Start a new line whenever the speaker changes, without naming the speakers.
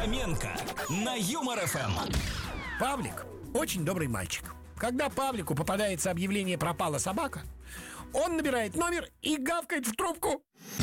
Фоменко на Юмор ФМ.
Павлик очень добрый мальчик. Когда Павлику попадается объявление «пропала собака», он набирает номер и гавкает в трубку.